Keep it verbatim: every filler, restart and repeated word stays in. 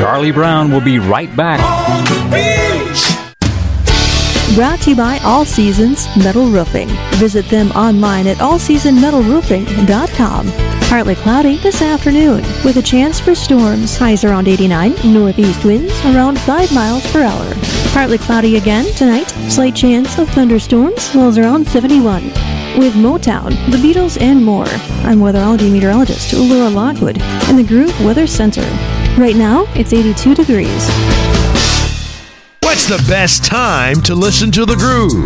Charlie Brown will be right back. On the beach. Brought to you by All Seasons Metal Roofing. Visit them online at all season metal roofing dot com. Partly cloudy this afternoon with a chance for storms. Highs around eighty-nine. Northeast winds around five miles per hour. Partly cloudy again tonight. Slight chance of thunderstorms. Lows around seventy-one. With Motown, the Beatles, and more. I'm weatherology meteorologist Laura Lockwood in the Groove Weather Center. Right now, it's eighty-two degrees. What's the best time to listen to The Groove?